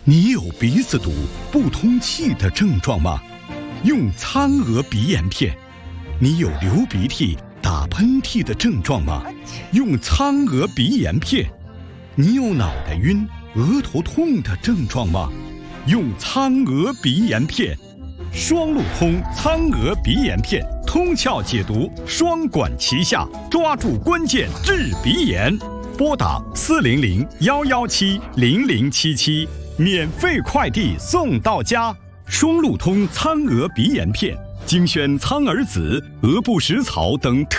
你有鼻子堵、不通气的症状吗？用苍娥鼻炎片。你有流鼻涕、打喷嚏的症状吗？用苍娥鼻炎片。你有脑袋晕、额头痛的症状吗？用苍娥鼻炎片。双路通苍娥鼻炎片，通窍解毒，双管齐下，抓住关键治鼻炎。拨打400-117-0077，免费快递送到家。双路通苍娥鼻炎片，精选苍耳子、额部食草等特